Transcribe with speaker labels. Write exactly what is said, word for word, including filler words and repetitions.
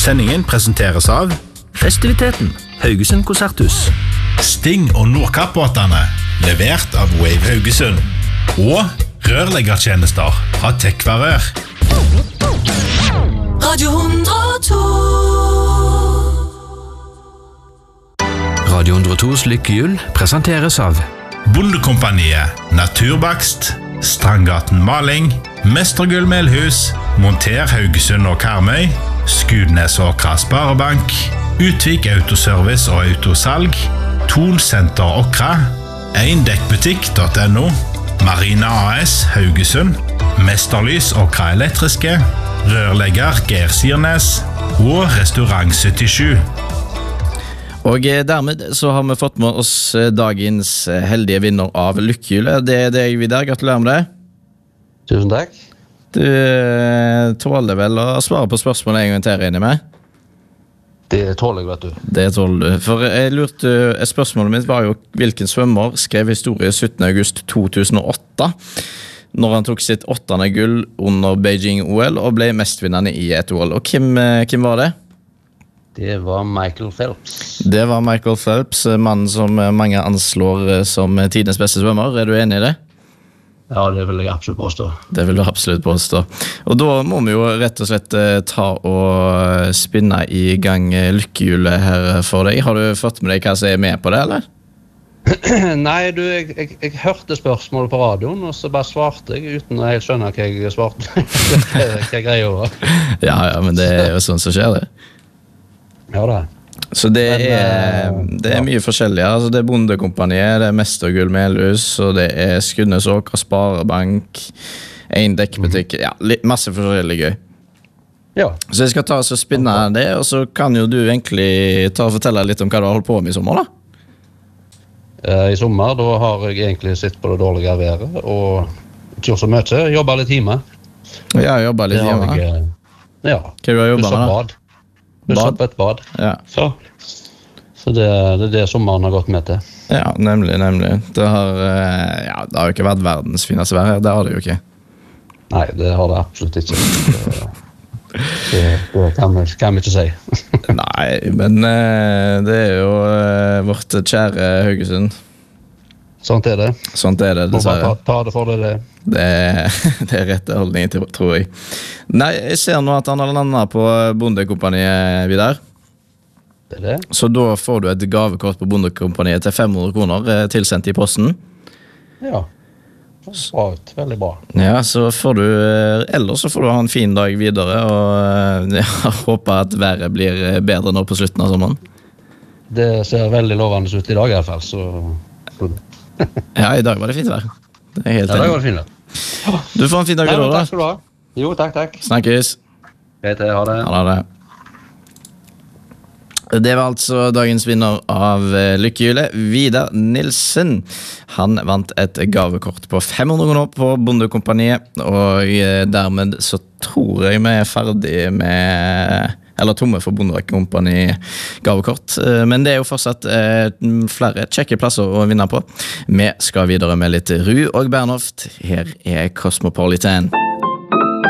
Speaker 1: Sendingen presenteres av
Speaker 2: Festiviteten, Haugesund Konserthus.
Speaker 1: Sting og Nordkapp-båtene, levert av Wave Haugesund. Og rørleggertjenester fra Tekvarør.
Speaker 3: Radio hundre og to.
Speaker 2: Radio hundre og tos lykkehjul presenteres av
Speaker 1: Bondekompaniet, Naturbakst, Strandgaten Maling, Mestergull Melhus, Monter Haugesund og Karmøy, Skudnes og Åkra Sparebank, Utvik Autoservice og Autosalg, Thon Center Åkra, Eindekkbutikk punktum no, Marina A S Haugesund, Mesterlys Åkra Elektriske, Rørlegger Geir Sirnes og Restaurant syttisju.
Speaker 4: Og dermed så har vi fått med oss dagens heldige vinner av lykkehjulet. Det er deg, Vidar. Gratulerer med det.
Speaker 5: Tusen takk.
Speaker 4: Du tåler vel å svare på spørsmålet en gang til, regner jeg med?
Speaker 5: Det tåler jeg, vet du.
Speaker 4: Det tåler du. For jeg lurte, spørsmålet mitt var jo hvilken svømmer skrev historie syttende august to tusen og åtte, når han tok sitt åttende gull under Beijing-O L og ble mestvinnende i et O L. Og hvem, hvem var det?
Speaker 5: Det var Michael Phelps.
Speaker 4: Det var Michael Phelps, mannen som mange anslår som tidens beste svømmer. Er du enig i det?
Speaker 5: Ja, det vil jeg absolutt påstå.
Speaker 4: Det vil du absolutt påstå. Og da må vi jo rett og slett ta og spinne i gang lykkehjulet her for deg. Har du fått med deg hva som er med på det, eller?
Speaker 5: Nei, du, jeg, jeg, jeg hørte spørsmålet på radioen, og så bare svarte jeg uten å helt skjønne hva jeg svarte. hva, hva greia var.
Speaker 4: Ja, ja, men det er jo sånn som skjer det.
Speaker 5: Ja da.
Speaker 4: Så det
Speaker 5: Men,
Speaker 4: er, det er
Speaker 5: ja.
Speaker 4: mye forskjellig. Altså, det er Bondekompaniet, det er Mestergull Melhus, og det er Skudnes Åkra Sparebank, Eindekkbutikk, ja, litt, masse forskjellig gøy.
Speaker 5: Ja.
Speaker 4: Så jeg skal ta oss og spinne det, og så kan jo du egentlig ta og fortelle litt om hva du har holdt på med i sommer, da.
Speaker 5: Eh, I sommer, da har jeg egentlig sett på det dårlige været, og ikke gjort så mye, jobbet litt hjemme.
Speaker 4: Ja, jeg jobbet litt
Speaker 5: Det har
Speaker 4: hjemme.
Speaker 5: jeg, Ja.
Speaker 4: Hva du har jobbet med, da?
Speaker 5: Bad. Bad? på et bad.
Speaker 4: Ja,
Speaker 5: Så, så det, det er det sommeren har gått med til.
Speaker 4: ja nemlig, nemlig. Det har, eh, ja, det har jo ikke vært verdens fineste vær her, det har det jo ikke.
Speaker 5: Nei, det har det absolutt ikke. Det, det, det kan, vi, kan vi ikke si.
Speaker 4: Nei, men eh, det er jo eh, vårt kjære Haugesund.
Speaker 5: Sånt er det.
Speaker 4: Sånt er det,
Speaker 5: Må bare
Speaker 4: dessverre.
Speaker 5: ta, ta det for det det.
Speaker 4: Det er, det er rette holdningen til, tror jeg. Nei, jeg ser nå at han har landet på Bondekompaniet, Vidar.
Speaker 5: Det er det.
Speaker 4: Så da får du et gavekort på Bondekompaniet til fem hundre kroner eh, tilsendt i posten.
Speaker 5: Ja. Bra ut. Veldig bra.
Speaker 4: Ja, så får du, eh, ellers så får du ha en fin dag videre, og eh, jeg håper at været blir eh, bedre nå på slutten av sommeren.
Speaker 5: Det ser veldig lovende ut i dag i hvert fall, så...
Speaker 4: Ja, i dag var det fint vær. Det er helt
Speaker 5: Ja, det
Speaker 4: enig.
Speaker 5: går det fint.
Speaker 4: Du får en fin dag
Speaker 5: Nei, men
Speaker 4: videre,
Speaker 5: takk skal du ha. Jo, takk, takk.
Speaker 4: da. Snakkes.
Speaker 5: Greit, ha det.
Speaker 4: Ha det. Det var altså dagens vinner av eh, lykkehjulet, Vidar Nilsen. Han vant et gavekort på fem hundre kroner på Bondekompaniet, og eh, dermed så tror jeg vi er ferdig med, eller tomme for Bondekompani gavekort. Eh, men det er jo fortsatt eh, flere kjekke plasser å vinne på. Vi skal videre med litt Ru og Bernhoft. Her er Cosmopolitan.